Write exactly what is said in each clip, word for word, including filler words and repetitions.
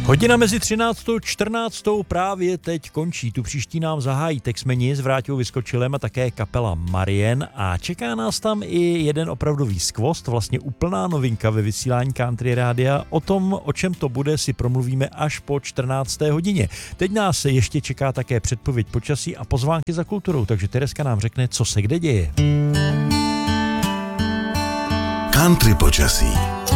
Hodina mezi třináctou a čtrnáctou právě teď končí. Tu příští nám zahájí Texmeni s Vráťou Vyskočilem a také kapela Marien a čeká nás tam i jeden opravdový skvost, vlastně úplná novinka ve vysílání Country Rádia. O tom, o čem to bude, si promluvíme až po čtrnácté hodině. Teď nás ještě čeká také předpověď počasí a pozvánky za kulturou, takže Tereska nám řekne, co se kde děje. Country počasí.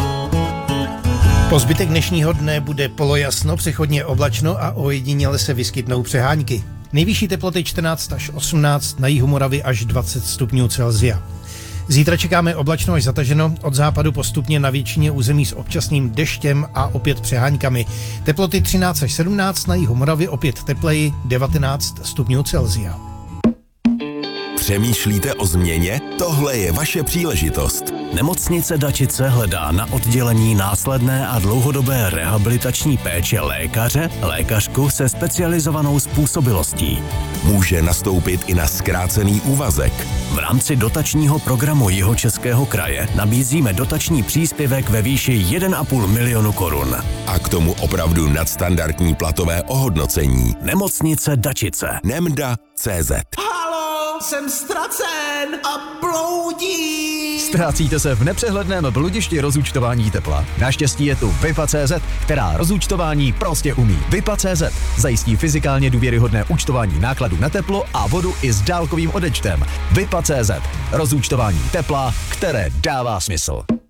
Po zbytek dnešního dne bude polojasno, přechodně oblačno a ojediněle se vyskytnou přehánky. Nejvyšší teploty čtrnáct až osmnáct, na jihu Moravy až dvacet stupňů Celsia. Zítra čekáme oblačno až zataženo, od západu postupně na většině území s občasným deštěm a opět přeháňkami. Teploty třináct až sedmnáct, na jihu Moravy opět tepleji, devatenáct stupňů Celsia. Přemýšlíte o změně? Tohle je vaše příležitost. Nemocnice Dačice hledá na oddělení následné a dlouhodobé rehabilitační péče lékaře, lékařku se specializovanou způsobilostí. Může nastoupit i na zkrácený úvazek. V rámci dotačního programu Jihočeského kraje nabízíme dotační příspěvek ve výši jeden a půl milionu korun. A k tomu opravdu nadstandardní platové ohodnocení. Nemocnice Dačice. Nemda tečka cé zet. Halo, jsem ztracen a bloudím. Ztrácíte se v nepřehledném bludišti rozúčtování tepla. Naštěstí je tu Vipa tečka cé zet, která rozúčtování prostě umí. Vipa tečka cé zet zajistí fyzikálně důvěryhodné účtování nákladů na teplo a vodu i s dálkovým odečtem. Vipa tečka cé zet. Rozúčtování tepla, které dává smysl.